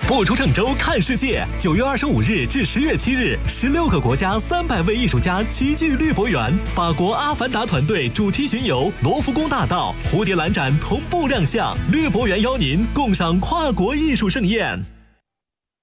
不出郑州看世界，9月25日至10月7日，16个国家300位艺术家齐聚绿博园。法国阿凡达团队主题巡游罗浮宫大道、蝴蝶兰展同步亮相，绿博园邀您共赏跨国艺术盛宴。